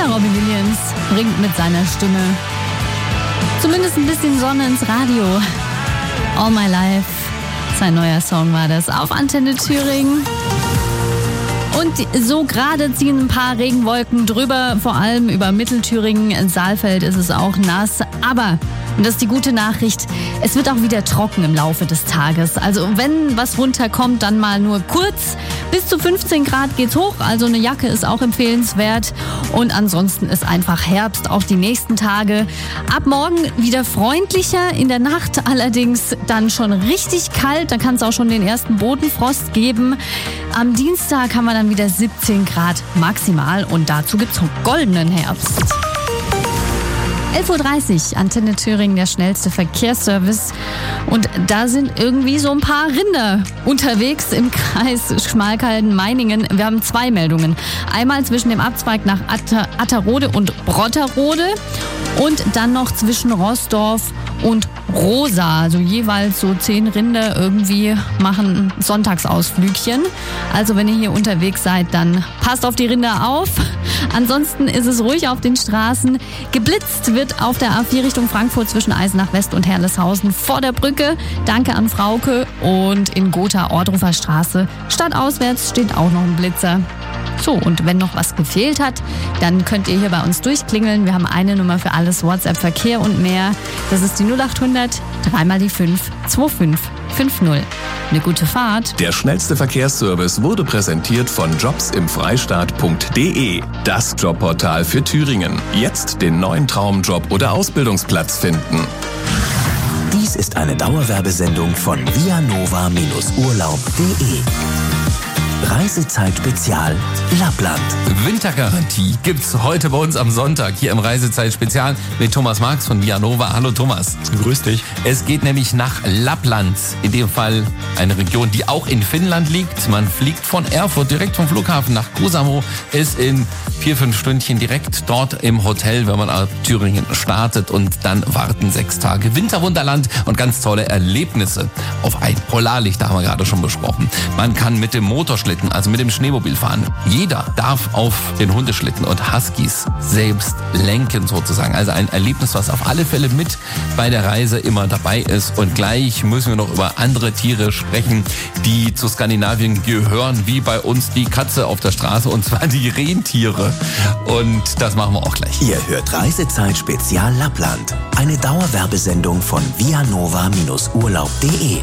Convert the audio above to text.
Ja, Robbie Williams bringt mit seiner Stimme zumindest ein bisschen Sonne ins Radio. All My Life, sein neuer Song war das auf Antenne Thüringen. Und so gerade ziehen ein paar Regenwolken drüber, vor allem über Mittelthüringen. In Saalfeld ist es auch nass, aber, und das ist die gute Nachricht, es wird auch wieder trocken im Laufe des Tages. Also wenn was runterkommt, dann mal nur kurz. Bis zu 15 Grad geht's hoch, also eine Jacke ist auch empfehlenswert. Und ansonsten ist einfach Herbst auch die nächsten Tage. Ab morgen wieder freundlicher, in der Nacht allerdings dann schon richtig kalt. Da kann es auch schon den ersten Bodenfrost geben. Am Dienstag haben wir dann wieder 17 Grad maximal und dazu gibt's goldenen Herbst. 11.30 Uhr, Antenne Thüringen, der schnellste Verkehrsservice. Und da sind irgendwie so ein paar Rinder unterwegs im Kreis Schmalkalden-Meiningen. Wir haben 2 Meldungen. Einmal zwischen dem Abzweig nach Atterode und Brotterode und dann noch zwischen Roßdorf und Rosa. Also jeweils so 10 Rinder irgendwie machen Sonntagsausflügchen. Also wenn ihr hier unterwegs seid, dann passt auf die Rinder auf. Ansonsten ist es ruhig auf den Straßen. Geblitzt wird auf der A4 Richtung Frankfurt zwischen Eisenach West und Herleshausen vor der Brücke. Danke an Frauke. Und in Gotha Ordrufer Straße stadtauswärts steht auch noch ein Blitzer. So, und wenn noch was gefehlt hat, dann könnt ihr hier bei uns durchklingeln. Wir haben eine Nummer für alles WhatsApp-Verkehr und mehr. Das ist die 0800 3 mal die 5 2550. Eine gute Fahrt. Der schnellste Verkehrsservice wurde präsentiert von jobsimfreistaat.de. Das Jobportal für Thüringen. Jetzt den neuen Traumjob oder Ausbildungsplatz finden. Dies ist eine Dauerwerbesendung von vianova-urlaub.de. Reisezeit Spezial Lappland. Wintergarantie gibt's heute bei uns am Sonntag hier im Reisezeit Spezial mit Thomas Marx von Vianova. Hallo Thomas. Grüß dich. Es geht nämlich nach Lappland. In dem Fall eine Region, die auch in Finnland liegt. Man fliegt von Erfurt direkt vom Flughafen nach Kuusamo. Ist in 4-5 Stündchen direkt dort im Hotel, wenn man aus Thüringen startet. Und dann warten 6 Tage Winterwunderland und ganz tolle Erlebnisse auf ein Polarlicht. Da haben wir gerade schon besprochen. Man kann mit dem Motorschlitten, also mit dem Schneemobil fahren. Jeder darf auf den Hundeschlitten und Huskies selbst lenken sozusagen. Also ein Erlebnis, was auf alle Fälle mit bei der Reise immer dabei ist. Und gleich müssen wir noch über andere Tiere sprechen, die zu Skandinavien gehören, wie bei uns die Katze auf der Straße, und zwar die Rentiere. Und das machen wir auch gleich. Ihr hört Reisezeit Spezial Lappland. Eine Dauerwerbesendung von vianova-urlaub.de.